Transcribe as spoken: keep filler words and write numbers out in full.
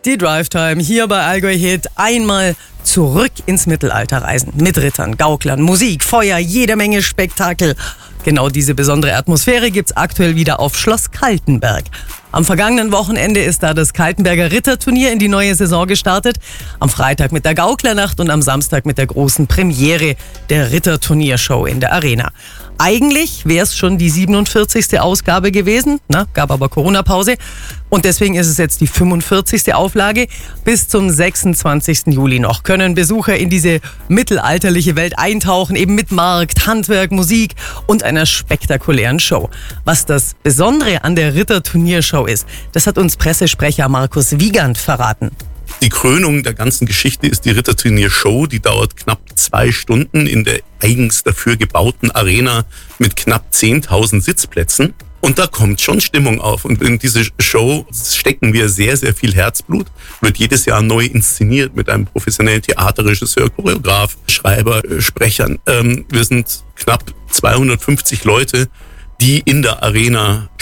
Die Drive-Time hier bei Allgäu Hit. Einmal zurück ins Mittelalter reisen. Mit Rittern, Gauklern, Musik, Feuer, jede Menge Spektakel. Genau diese besondere Atmosphäre gibt's aktuell wieder auf Schloss Kaltenberg. Am vergangenen Wochenende ist da das Kaltenberger Ritterturnier in die neue Saison gestartet. Am Freitag mit der Gauklernacht und am Samstag mit der großen Premiere der Ritterturniershow in der Arena. Eigentlich wäre es schon die siebenundvierzigste Ausgabe gewesen, na, gab aber Corona-Pause. Und deswegen ist es jetzt die fünfundvierzigste Auflage. Bis zum sechsundzwanzigsten Juli noch können Besucher in diese mittelalterliche Welt eintauchen, eben mit Markt, Handwerk, Musik und einer spektakulären Show. Was das Besondere an der Ritterturniershow ist, das hat uns Pressesprecher Markus Wiegand verraten. Die Krönung der ganzen Geschichte ist die Ritterturnier-Show. Die dauert knapp zwei Stunden in der eigens dafür gebauten Arena mit knapp zehntausend Sitzplätzen. Und da kommt schon Stimmung auf. Und in diese Show stecken wir sehr, sehr viel Herzblut. Wird jedes Jahr neu inszeniert mit einem professionellen Theaterregisseur, Choreograf, Schreiber, Sprechern. Ähm, wir sind knapp zweihundertfünfzig Leute, die in der Arena